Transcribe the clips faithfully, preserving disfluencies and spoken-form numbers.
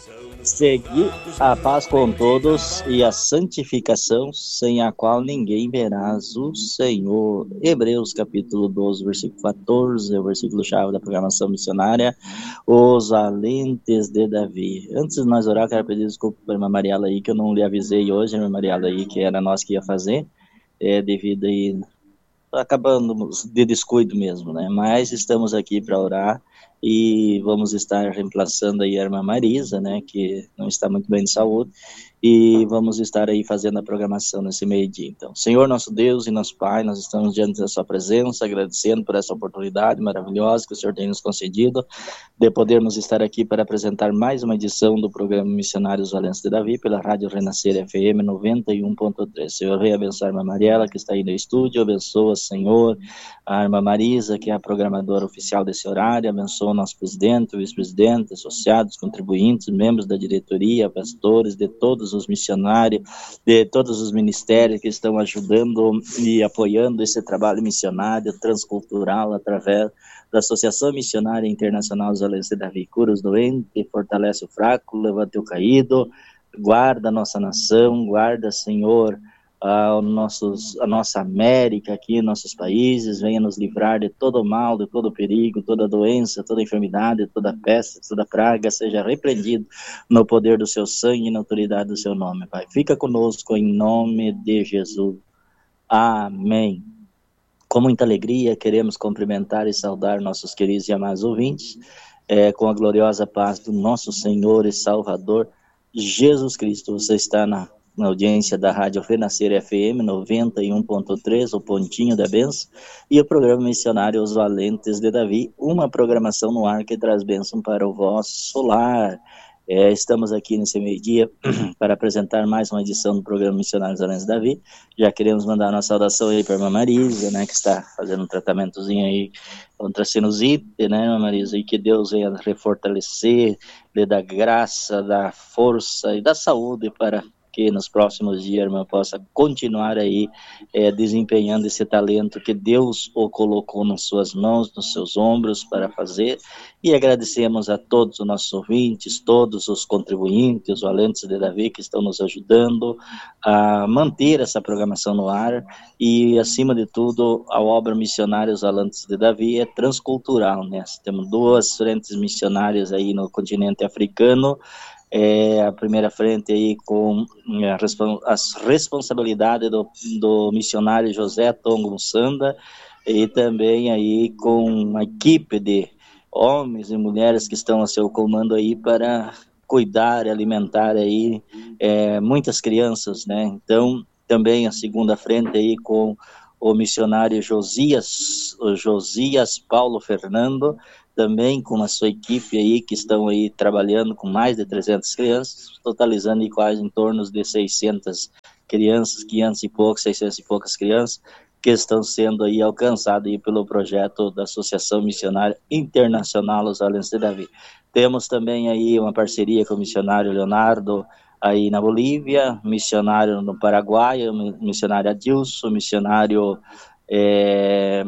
Segui a paz com todos e a santificação, sem a qual ninguém verás o Senhor. Hebreus capítulo doze, versículo quatorze, é o versículo chave da programação missionária, os valentes de Davi. Antes de nós orar, quero pedir desculpa para a irmã Mariela aí, que eu não lhe avisei hoje, a irmã Mariela aí, que era nós que ia fazer, é, devido aí, acabando de descuido mesmo, né? Mas estamos aqui para orar e vamos estar reemplaçando aí a irmã Marisa, né, que não está muito bem de saúde, e vamos estar aí fazendo a programação nesse meio-dia. Então, Senhor nosso Deus e nosso Pai, nós estamos diante da sua presença, agradecendo por essa oportunidade maravilhosa que o Senhor tem nos concedido, de podermos estar aqui para apresentar mais uma edição do programa Missionários Valentes de Davi, pela Rádio Renascer F M noventa e um ponto três. Senhor, venha abençoar a irmã Mariela, que está aí no estúdio, abençoa, Senhor, a irmã Marisa, que é a programadora oficial desse horário, abençoa o nosso presidente, o vice-presidente, associados, contribuintes, membros da diretoria, pastores, de todos os missionários, de todos os ministérios que estão ajudando e apoiando esse trabalho missionário transcultural através da Associação Missionária Internacional dos Valentes de Davi. Cura os doentes, fortalece o fraco, levanta o caído, guarda a nossa nação, guarda, Senhor, a, nossos, a nossa América aqui, nossos países, venha nos livrar de todo mal, de todo perigo, toda doença, toda enfermidade, toda peste, toda praga, seja repreendido no poder do seu sangue e na autoridade do seu nome, Pai. Fica conosco em nome de Jesus. Amém. Com muita alegria, queremos cumprimentar e saudar nossos queridos e amados ouvintes, é, com a gloriosa paz do nosso Senhor e Salvador, Jesus Cristo. Você está na na audiência da Rádio Renascer F M noventa e um ponto três, o Pontinho da Bênção, e o programa missionário Os Valentes de Davi, uma programação no ar que traz bênção para o vosso lar. É, estamos aqui nesse meio-dia para apresentar mais uma edição do programa Missionários Valentes de Davi. Já queremos mandar uma saudação aí para a irmã Marisa, né, que está fazendo um tratamentozinho aí contra a sinusite, né, irmã Marisa, e que Deus venha refortalecer, lhe dar graça, dar força e dar saúde para que nos próximos dias a irmã possa continuar aí é, desempenhando esse talento que Deus o colocou nas suas mãos, nos seus ombros para fazer. E agradecemos a todos os nossos ouvintes, todos os contribuintes, os valentes de Davi que estão nos ajudando a manter essa programação no ar e, acima de tudo, a obra Missionários Valentes de Davi é transcultural, né? Temos duas frentes missionárias aí no continente africano. É, a primeira frente aí com a respons- as responsabilidades do, do missionário José Tongo Sanda, e também aí com uma equipe de homens e mulheres que estão a seu comando aí para cuidar e alimentar aí é, muitas crianças, né? Então, também a segunda frente aí com o missionário Josias, o Josias Paulo Fernando, também com a sua equipe aí, que estão aí trabalhando com mais de trezentas crianças, totalizando aí quase em torno de seiscentas crianças, quinhentas e poucas, seiscentas e poucas crianças, que estão sendo aí alcançadas aí pelo projeto da Associação Missionária Internacional Os Valentes de Davi. Temos também aí uma parceria com o missionário Leonardo, aí na Bolívia, missionário no Paraguai, missionário Adilson, missionário... É,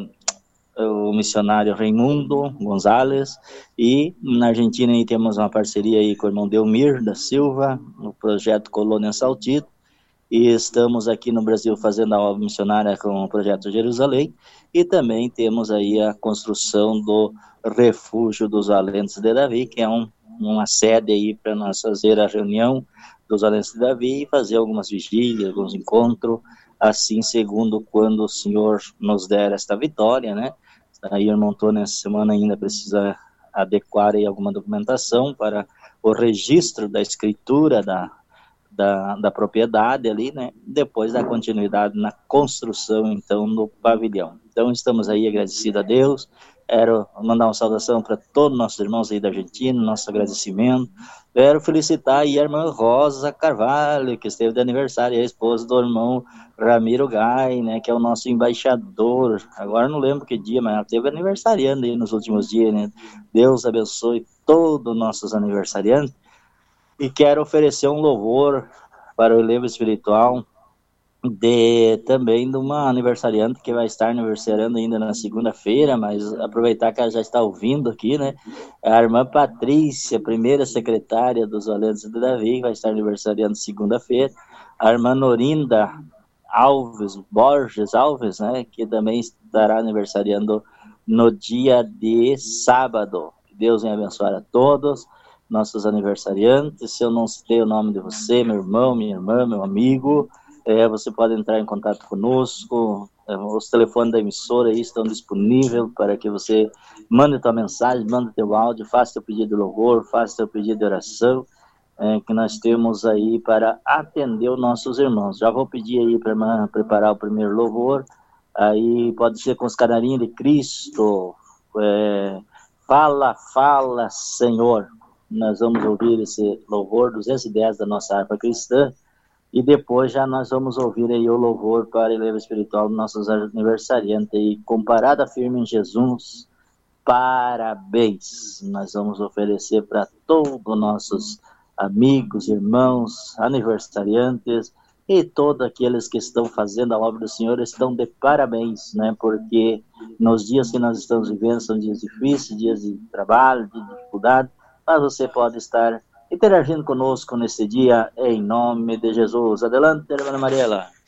o missionário Raimundo Gonzalez, e na Argentina aí temos uma parceria aí com o irmão Delmir da Silva, no projeto Colônia Saltito, e estamos aqui no Brasil fazendo a obra missionária com o projeto Jerusalém, e também temos aí a construção do Refúgio dos Valentes de Davi, que é um, uma sede aí para nós fazer a reunião dos Valentes de Davi e fazer algumas vigílias, alguns encontros, assim segundo quando o Senhor nos der esta vitória, né? Aí o irmão Antônio, essa semana ainda precisa adequar aí alguma documentação para o registro da escritura da, da, da propriedade ali, né? Depois da continuidade na construção, então, do pavilhão. Então, estamos aí agradecidos a Deus. Quero mandar uma saudação para todos os nossos irmãos aí da Argentina, nosso agradecimento. Quero felicitar aí a irmã Rosa Carvalho, que esteve de aniversário, a esposa do irmão Ramiro Gai, né, que é o nosso embaixador. Agora não lembro que dia, mas ela esteve aniversariando aí nos últimos dias, né? Deus abençoe todos os nossos aniversariantes. E quero oferecer um louvor para o elevo espiritual de também de uma aniversariante que vai estar aniversariando ainda na segunda-feira, mas aproveitar que ela já está ouvindo aqui, né? A irmã Patrícia, primeira secretária dos Valentes de Davi, que vai estar aniversariando segunda-feira. A irmã Norinda Alves, Borges Alves, né? Que também estará aniversariando no dia de sábado. Deus venha abençoar a todos nossos aniversariantes. Se eu não citei o nome de você, meu irmão, minha irmã, meu amigo, É, você pode entrar em contato conosco, é, os telefones da emissora aí estão disponíveis para que você mande tua mensagem, mande teu áudio, faça teu pedido de louvor, faça teu pedido de oração, é, que nós temos aí para atender os nossos irmãos. Já vou pedir aí para preparar o primeiro louvor, aí pode ser com os canarinhos de Cristo, é, fala, fala, Senhor. Nós vamos ouvir esse louvor duzentos e dez da nossa harpa cristã, e depois já nós vamos ouvir aí o louvor para a eleva espiritual dos nossos aniversariantes aí, comparada firme em Jesus, parabéns. Nós vamos oferecer para todos nossos amigos, irmãos, aniversariantes e todos aqueles que estão fazendo a obra do Senhor estão de parabéns, né? Porque nos dias que nós estamos vivendo são dias difíceis, dias de trabalho, de dificuldade, mas você pode estar interagindo conosco nesse dia, em nome de Jesus. Adelante, irmã Mariela.